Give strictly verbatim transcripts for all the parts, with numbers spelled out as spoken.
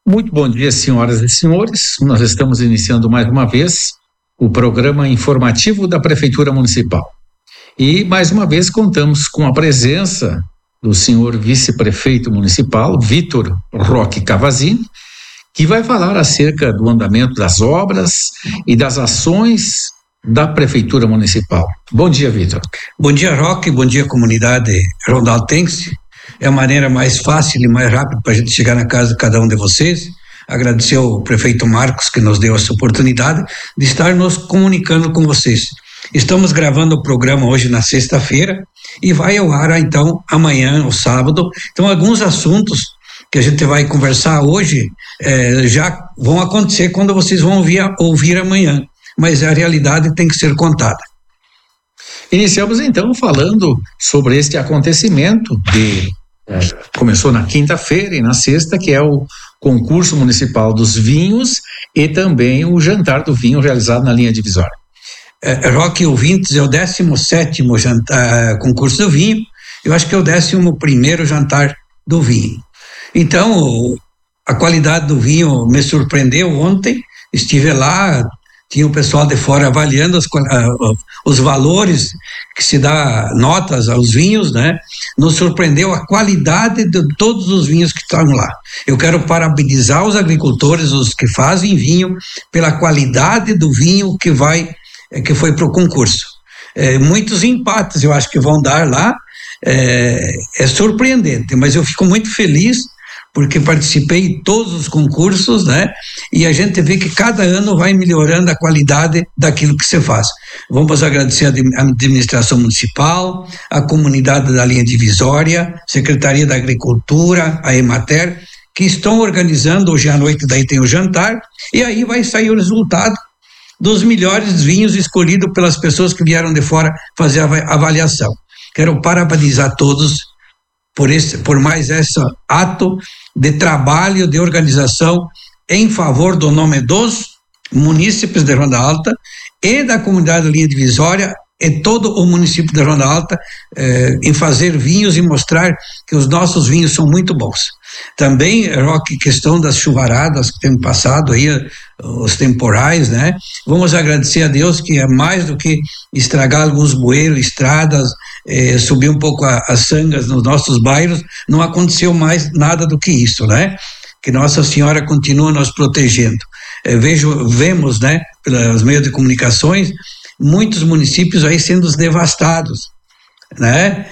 Muito bom dia, senhoras e senhores. Nós estamos iniciando mais uma vez o programa informativo da Prefeitura Municipal. E mais uma vez contamos com a presença do senhor vice-prefeito municipal, Vitor Roque Cavazini, que vai falar acerca do andamento das obras e das ações da Prefeitura Municipal. Bom dia, Vitor. Bom dia, Roque. Bom dia, comunidade rondaltense. É a maneira mais fácil e mais rápida para a gente chegar na casa de cada um de vocês. Agradecer ao prefeito Marcos que nos deu essa oportunidade de estar nos comunicando com vocês. Estamos gravando o programa hoje na sexta-feira e vai ao ar então amanhã, o sábado. Então alguns assuntos que a gente vai conversar hoje eh, já vão acontecer quando vocês vão ouvir, ouvir amanhã, mas a realidade tem que ser contada. Iniciamos então falando sobre este acontecimento de É, começou na quinta-feira e na sexta, que é o concurso municipal dos vinhos e também o jantar do vinho realizado na linha divisória. É, Roque ouvintes, é o décimo sétimo jantar, concurso do vinho, eu acho que é o décimo primeiro jantar do vinho. Então, a qualidade do vinho me surpreendeu ontem, estive lá, tinha o pessoal de fora avaliando os, uh, os valores que se dá notas aos vinhos, né? Nos surpreendeu a qualidade de todos os vinhos que estão lá. Eu quero parabenizar os agricultores, os que fazem vinho, pela qualidade do vinho que vai, que foi para o concurso. É, muitos empates eu acho que vão dar lá, é, é surpreendente, mas eu fico muito feliz porque participei de todos os concursos, né? E a gente vê que cada ano vai melhorando a qualidade daquilo que se faz. Vamos agradecer a administração municipal, a comunidade da linha divisória, Secretaria da Agricultura, a Emater, que estão organizando hoje à noite, daí tem o jantar, e aí vai sair o resultado dos melhores vinhos escolhidos pelas pessoas que vieram de fora fazer a avaliação. Quero parabenizar todos por esse, por mais esse ato de trabalho, de organização em favor do nome dos munícipes de Ronda Alta e da comunidade da linha divisória e todo o município de Ronda Alta eh, em fazer vinhos e mostrar que os nossos vinhos são muito bons. Também, Roque, questão das chuvaradas que temos passado aí, os temporais, né? Vamos agradecer a Deus que é mais do que estragar alguns bueiros, estradas, eh, subir um pouco a, as sangas nos nossos bairros, não aconteceu mais nada do que isso, né? Que Nossa Senhora continua nos protegendo. Eh, vejo, vemos, né, pelos meios de comunicações, muitos municípios aí sendo devastados, né?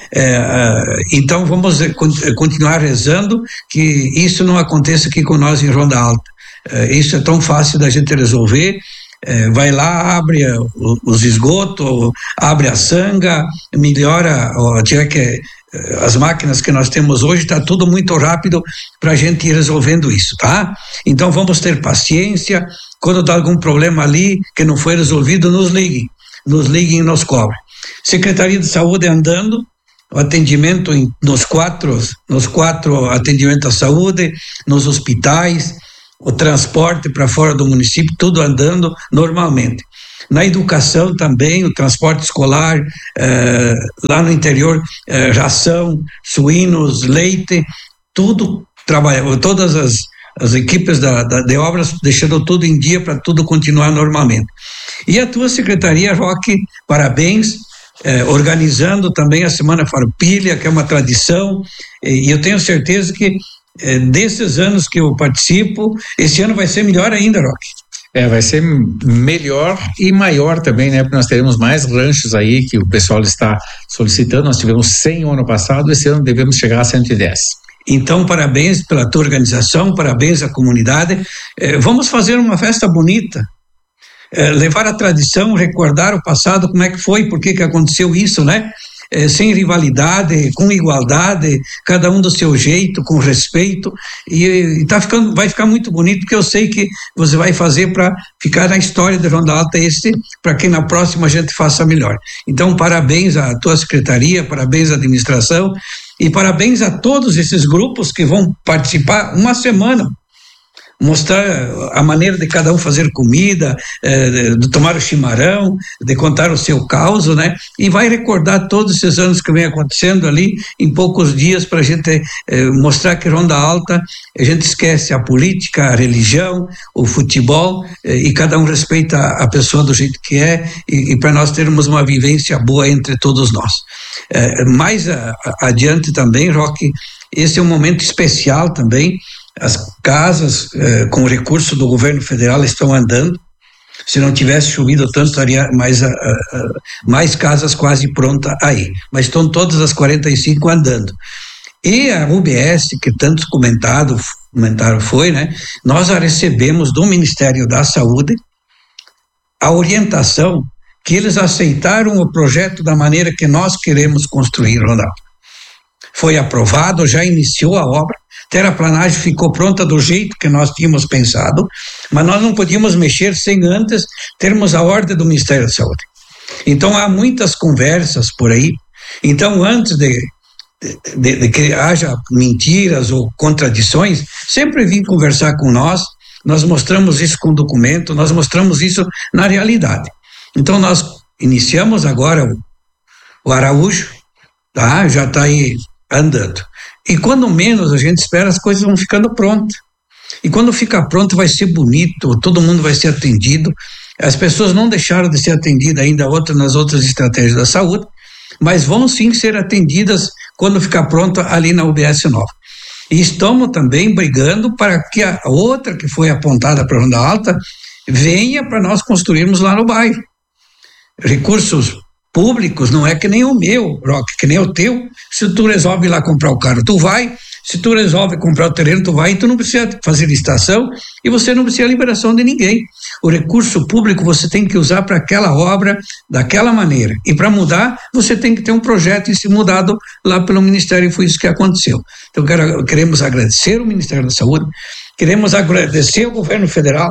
É, então vamos continuar rezando que isso não aconteça aqui com nós em Ronda Alta. É, isso é tão fácil da gente resolver. É, vai lá, abre os esgotos, abre a sanga, melhora, ó, já que as máquinas que nós temos hoje, está tudo muito rápido para a gente ir resolvendo isso, tá? Então vamos ter paciência. Quando dá algum problema ali que não foi resolvido, nos liguem, nos liguem e nos cobrem. Secretaria de Saúde andando, o atendimento em, nos quatro, nos quatro atendimentos à saúde, nos hospitais, o transporte para fora do município, tudo andando normalmente. Na educação também, o transporte escolar, eh, lá no interior, eh, ração, suínos, leite, tudo trabalha, todas as, as equipes da, da, de obras deixando tudo em dia para tudo continuar normalmente. E a tua secretaria, Roque, parabéns, eh, organizando também a Semana Farroupilha, que é uma tradição, e, e eu tenho certeza que eh, desses anos que eu participo, esse ano vai ser melhor ainda, Roque. É, vai ser melhor e maior também, né? Porque nós teremos mais ranchos aí que o pessoal está solicitando. Nós tivemos cem no ano passado, esse ano devemos chegar a cento e dez. Então, parabéns pela tua organização, parabéns à comunidade. Eh, vamos fazer uma festa bonita. É, levar a tradição, recordar o passado, como é que foi, por que que aconteceu isso, né? É, sem rivalidade, com igualdade, cada um do seu jeito, com respeito, e, e tá ficando, vai ficar muito bonito, porque eu sei que você vai fazer para ficar na história de Ronda Alta esse, para que na próxima a gente faça melhor. Então, parabéns à tua secretaria, parabéns à administração, e parabéns a todos esses grupos que vão participar uma semana. mostrar a maneira de cada um fazer comida, eh, de tomar o chimarrão, de contar o seu caos, né? E vai recordar todos esses anos que vem acontecendo ali em poucos dias para a gente eh, mostrar que Ronda Alta, a gente esquece a política, a religião, o futebol eh, e cada um respeita a pessoa do jeito que é e, e para nós termos uma vivência boa entre todos nós. Eh, mais a, a, adiante também, Roque, esse é um momento especial também. As casas eh, com recurso do governo federal estão andando. Se não tivesse chovido tanto, estaria mais, a, a, mais casas quase prontas aí. Mas estão todas as quarenta e cinco andando. E a U B S, que tanto comentado, comentaram foi, né? Nós a recebemos do Ministério da Saúde a orientação que eles aceitaram o projeto da maneira que nós queremos construir, Ronaldo. Foi aprovado, já iniciou a obra. Terraplanagem ficou pronta do jeito que nós tínhamos pensado, mas nós não podíamos mexer sem antes termos a ordem do Ministério da Saúde. Então há muitas conversas por aí. Então antes de, de, de que haja mentiras ou contradições, sempre vim conversar com nós, nós mostramos isso com documento, nós mostramos isso na realidade. Então nós iniciamos agora o, o Araújo, tá? Já está aí andando. E quando menos a gente espera, as coisas vão ficando prontas. E quando fica pronto, vai ser bonito, todo mundo vai ser atendido. As pessoas não deixaram de ser atendidas ainda outra, nas outras estratégias da saúde, mas vão sim ser atendidas quando ficar pronto ali na U B S nova. E estamos também brigando para que a outra que foi apontada para a Ronda Alta venha para nós construirmos lá no bairro. Recursos públicos não é que nem o meu, Roque, que nem o teu. Se tu resolve ir lá comprar o carro, tu vai. Se tu resolve comprar o terreno, tu vai, e tu não precisa fazer licitação e você não precisa de liberação de ninguém. O recurso público você tem que usar para aquela obra daquela maneira. E para mudar, você tem que ter um projeto e ser mudado lá pelo Ministério, e foi isso que aconteceu. Então, quero, queremos agradecer o Ministério da Saúde, queremos agradecer o governo federal,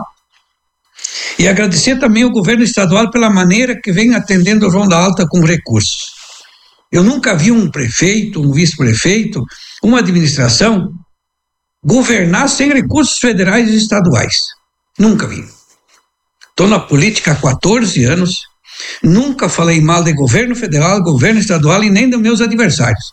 e agradecer também o governo estadual pela maneira que vem atendendo o Ronda Alta com recursos. Eu nunca vi um prefeito, um vice-prefeito, uma administração governar sem recursos federais e estaduais. Nunca vi. Estou na política há quatorze anos, nunca falei mal de governo federal, governo estadual e nem dos meus adversários.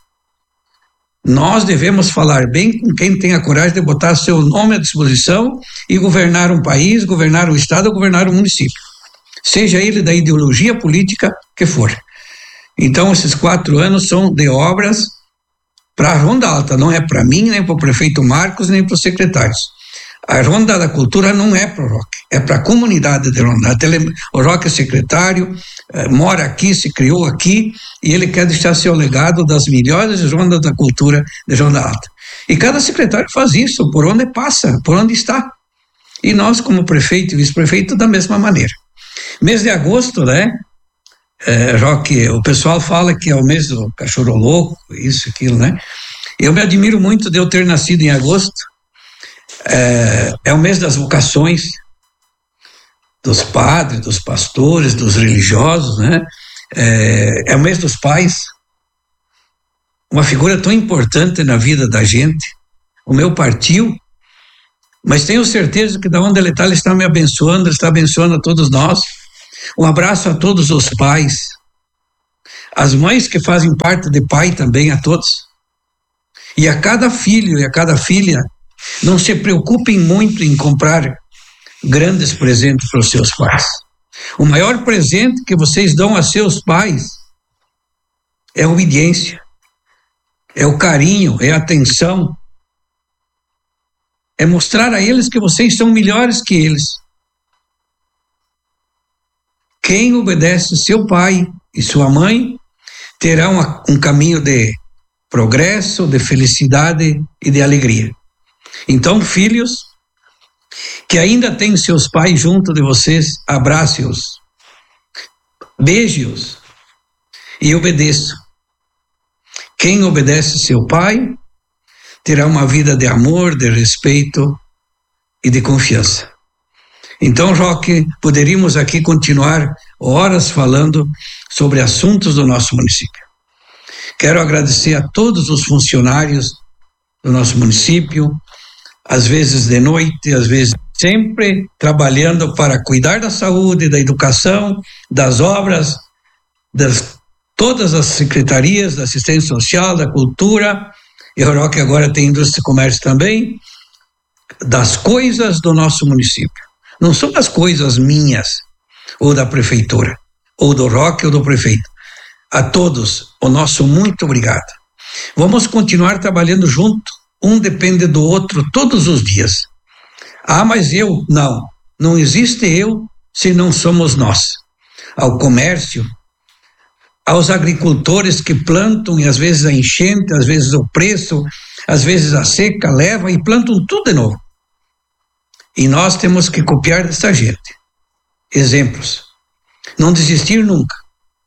Nós devemos falar bem com quem tem a coragem de botar seu nome à disposição e governar um país, governar um estado ou governar um município, seja ele da ideologia política que for. Então, esses quatro anos são de obras para a Ronda Alta, não é para mim, nem para o prefeito Marcos, nem para os secretários. A Ronda da Cultura não é para o Roque, é para a comunidade de Ronda. O Roque é secretário, eh, mora aqui, se criou aqui, e ele quer deixar seu legado das melhores rondas da cultura de Ronda Alta. E cada secretário faz isso, por onde passa, por onde está. E nós, como prefeito e vice-prefeito, da mesma maneira. Mês de agosto, né, eh, Roque, o pessoal fala que é o mês do cachorro louco, isso, aquilo, né? Eu me admiro muito de eu ter nascido em agosto. É, é o mês das vocações, dos padres, dos pastores, dos religiosos, né? É, é o mês dos pais, uma figura tão importante na vida da gente. O meu partiu, mas tenho certeza que da onde ele está, ele está me abençoando, ele está abençoando a todos nós. Um abraço a todos os pais, as mães que fazem parte de pai também, a todos. E a cada filho e a cada filha, não se preocupem muito em comprar grandes presentes para os seus pais. O maior presente que vocês dão a seus pais é a obediência, é o carinho, é a atenção, é mostrar a eles que vocês são melhores que eles. Quem obedece seu pai e sua mãe terá uma, um caminho de progresso, de felicidade e de alegria. Então, filhos que ainda têm seus pais junto de vocês, abrace-os, beije-os e obedeçam. Quem obedece seu pai terá uma vida de amor, de respeito e de confiança. Então, Roque, poderíamos aqui continuar horas falando sobre assuntos do nosso município. Quero agradecer a todos os funcionários do nosso município, às vezes de noite, às vezes sempre trabalhando para cuidar da saúde, da educação, das obras, das todas as secretarias da assistência social, da cultura, e Roque agora tem indústria e comércio também, das coisas do nosso município. Não são as coisas minhas, ou da prefeitura, ou do Roque ou do prefeito. A todos, o nosso muito obrigado. Vamos continuar trabalhando junto, um depende do outro todos os dias. Ah, mas eu? Não. Não existe eu se não somos nós. Ao comércio, aos agricultores que plantam, e às vezes a enchente, às vezes o preço, às vezes a seca, levam e plantam tudo de novo. E nós temos que copiar dessa gente. Exemplos. Não desistir nunca.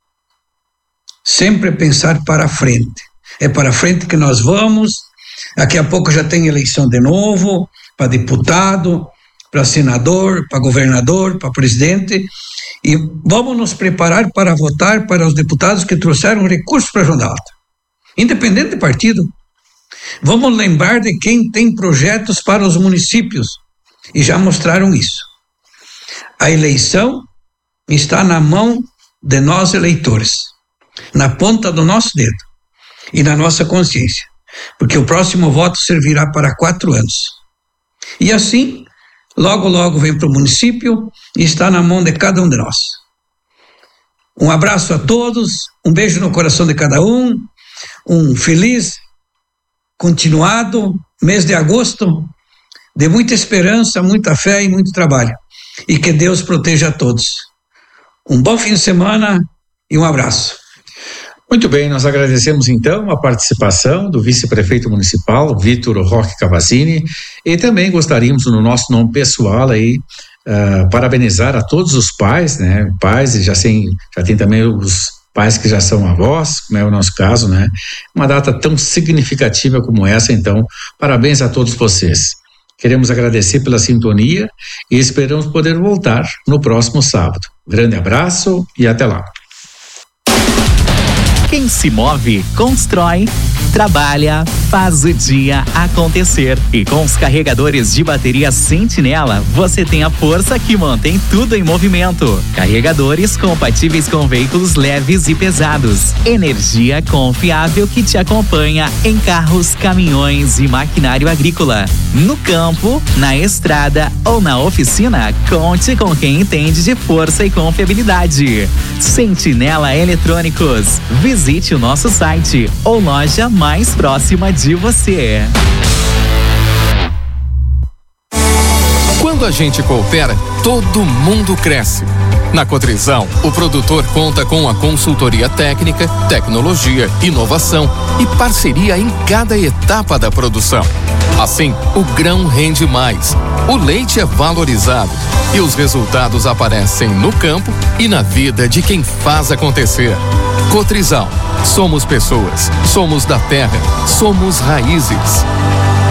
Sempre pensar para frente. É para frente que nós vamos. Daqui a pouco já tem eleição de novo, para deputado, para senador, para governador, para presidente. E vamos nos preparar para votar para os deputados que trouxeram recursos para a Jornada Alta. Independente de partido. Vamos lembrar de quem tem projetos para os municípios. E já mostraram isso. A eleição está na mão de nós eleitores. Na ponta do nosso dedo. E na nossa consciência. Porque o próximo voto servirá para quatro anos. E assim, logo, logo vem para o município e está na mão de cada um de nós. Um abraço a todos, um beijo no coração de cada um, um feliz continuado mês de agosto, de muita esperança, muita fé e muito trabalho. E que Deus proteja a todos. Um bom fim de semana e um abraço. Muito bem, nós agradecemos então a participação do vice-prefeito municipal, Vitor Roque Cavazzini, e também gostaríamos, no nosso nome pessoal aí, uh, parabenizar a todos os pais, né, pais, e já tem, já tem também os pais que já são avós, como é o nosso caso, né, uma data tão significativa como essa, então, parabéns a todos vocês. Queremos agradecer pela sintonia e esperamos poder voltar no próximo sábado. Grande abraço e até lá. Quem se move, constrói, trabalha, faz o dia acontecer. E com os carregadores de bateria Sentinela, você tem a força que mantém tudo em movimento. Carregadores compatíveis com veículos leves e pesados. Energia confiável que te acompanha em carros, caminhões e maquinário agrícola. No campo, na estrada ou na oficina, conte com quem entende de força e confiabilidade. Sentinela Eletrônicos. Visite o nosso site ou loja mais próxima de você. Quando a gente coopera, todo mundo cresce. Na Cotrizal, o produtor conta com a consultoria técnica, tecnologia, inovação e parceria em cada etapa da produção. Assim, o grão rende mais, o leite é valorizado e os resultados aparecem no campo e na vida de quem faz acontecer. Cotrizal, somos pessoas, somos da terra, somos raízes.